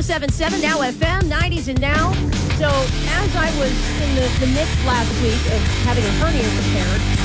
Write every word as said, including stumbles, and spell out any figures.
seven seven Now F M, nineties and now. So as I was in the, the midst last week of having a hernia repaired,